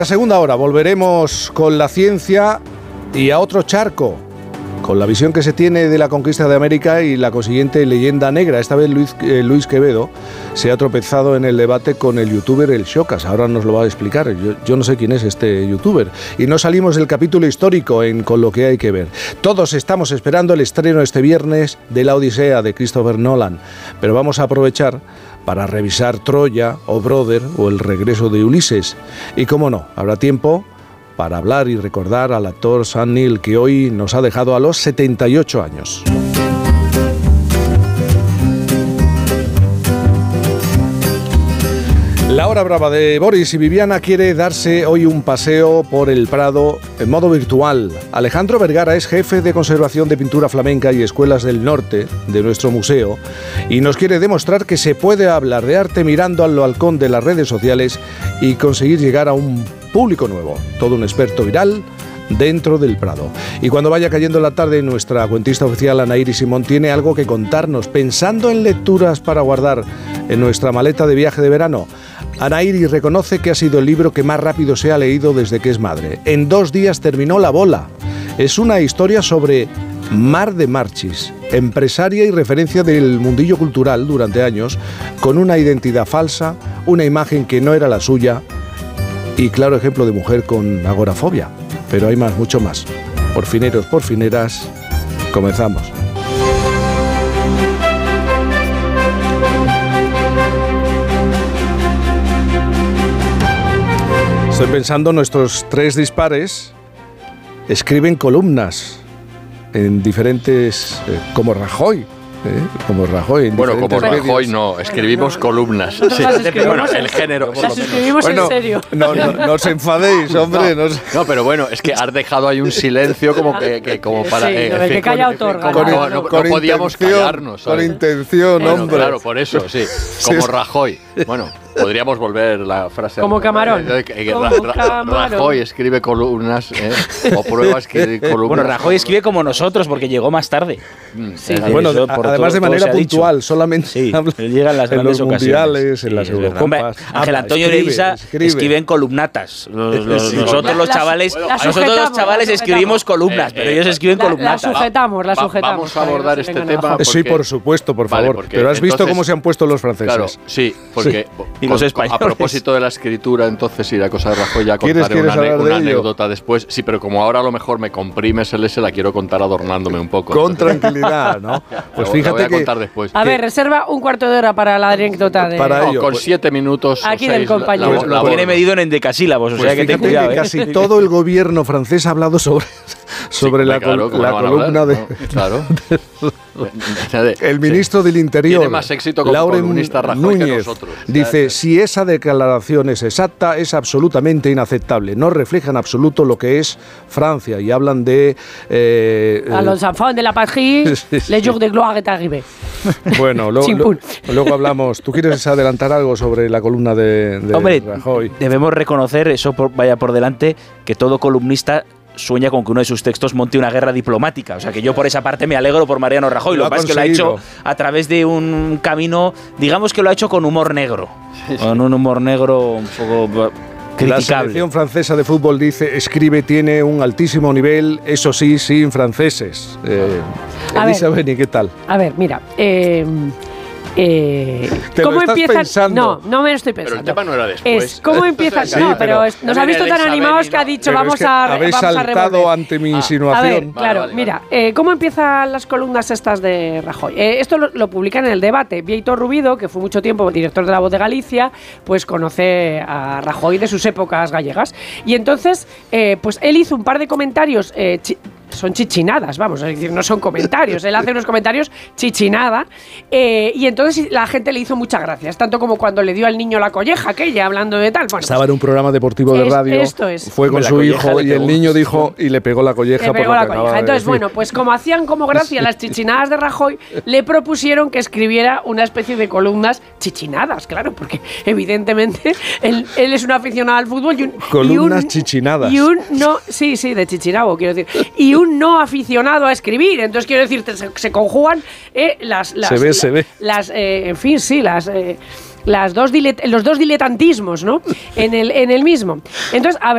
La segunda hora volveremos con la ciencia y a otro charco, con la visión que se tiene de la conquista de América y la consiguiente leyenda negra. Esta vez Luis Quevedo se ha tropezado en el debate con el youtuber El Xocas. Ahora nos lo va a explicar. Yo no sé quién es este youtuber. Y no salimos del capítulo histórico en Con lo que hay que ver. Todos estamos esperando el estreno este viernes de La Odisea de Christopher Nolan. Pero vamos a aprovechar para revisar Troya o Brother o El regreso de Ulises. Y cómo no, habrá tiempo para hablar y recordar al actor Sam Neill, que hoy nos ha dejado a los 78 años. La hora brava de Boris y Viviana quiere darse hoy un paseo por el Prado en modo virtual. Alejandro Vergara es jefe de conservación de pintura flamenca y escuelas del norte de nuestro museo y nos quiere demostrar que se puede hablar de arte mirando al balcón de las redes sociales y conseguir llegar a un público nuevo. Todo un experto viral dentro del Prado. Y cuando vaya cayendo la tarde, nuestra cuentista oficial Anaíri Simón tiene algo que contarnos, pensando en lecturas para guardar en nuestra maleta de viaje de verano. Anaíri reconoce que ha sido el libro que más rápido se ha leído desde que es madre. En 2 días terminó La Bola. Es una historia sobre Mar de Marchis, empresaria y referencia del mundillo cultural durante años, con una identidad falsa, una imagen que no era la suya y claro ejemplo de mujer con agorafobia. Pero hay más, mucho más. Porfineros, porfineras, comenzamos. Estoy pensando, nuestros 3 dispares escriben columnas en diferentes, como Rajoy. Como Rajoy. Bueno, como Rajoy no, escribimos columnas. Sí. Bueno, el género. Las escribimos en serio. No os enfadéis, hombre. No, pero bueno, es que has dejado ahí un silencio como para... Sí, que calla otorga. No podíamos callarnos. Con intención, hombre. Claro, por eso, sí. Como Rajoy. Bueno, podríamos volver la frase. Como Camarón. Rajoy escribe columnas, o prueba a escribir columnas. Bueno, Rajoy escribe como nosotros, porque llegó más tarde. Sí. Bueno, además de manera puntual, solamente sí, él llega en las grandes los mundiales, en las Eurocopas. Ángel Antonio Leisa escribe en columnatas. Nosotros los chavales escribimos columnas, pero ellos escriben columnatas. La sujetamos. Vamos a abordar este tema. Sí, por supuesto, por favor. Pero has visto cómo se han puesto los franceses. Claro, sí, porque y los españoles. A propósito de la escritura, entonces, y la cosa de Rajoy, ya contaré una anécdota después. Sí, pero como ahora a lo mejor me comprimes el la quiero contar adornándome un poco. Con tranquilidad, ¿no? Pues fíjate que... Después. A ver, reserva un cuarto de hora para la anécdota de... Para ello, con 7 minutos aquí del compañero. Lo tiene medido en endecasílabos, o sea que ten cuidado. Que casi todo el gobierno francés ha hablado sobre la columna de... Claro. El ministro del Interior, tiene más éxito como columnista Rajoy Núñez, que nosotros. Dice, si esa declaración es exacta, es absolutamente inaceptable. No refleja en absoluto lo que es Francia. Y hablan de... a los enfants de la patrie, les jours de gloire est arrivé. Bueno, luego hablamos. ¿Tú quieres adelantar algo sobre la columna de Rajoy? Debemos reconocer, eso vaya por delante, que todo columnista sueña con que uno de sus textos monte una guerra diplomática. O sea, que yo por esa parte me alegro por Mariano Rajoy. Lo que pasa es que lo ha hecho a través de un camino, digamos que lo ha hecho con humor negro. Sí. Con un humor negro un poco criticable. La selección francesa de fútbol escribe, tiene un altísimo nivel, eso sí, sin franceses. Elisa Beni, ¿qué tal? A ver, mira... ¿Cómo empieza? No me lo estoy pensando. Pero el tema no era después. ¿Cómo empieza? Sí, no, pero nos ha visto tan animados que ha dicho vamos a habéis saltado ante mi insinuación. A ver, claro, mira, ¿cómo empiezan las columnas estas de Rajoy? Esto lo publican en El Debate. Víctor Rubido, que fue mucho tiempo director de La Voz de Galicia, pues conoce a Rajoy de sus épocas gallegas. Y entonces, pues él hizo un par de comentarios son chichinadas, vamos, es decir, no son comentarios. Él hace unos comentarios chichinada y entonces la gente le hizo muchas gracias, tanto como cuando le dio al niño la colleja aquella, hablando de tal. Bueno, estaba en un programa deportivo de radio, fue con su hijo y el niño dijo y le pegó la colleja. Entonces, bueno, pues como hacían como gracia las chichinadas de Rajoy, le propusieron que escribiera una especie de columnas chichinadas, claro, porque evidentemente él es un aficionado al fútbol columnas chichinadas. De chichinabo, quiero decir. Y un no aficionado a escribir. Entonces, quiero decir, se conjugan los dos diletantismos, ¿no? en el mismo. Entonces, a ver.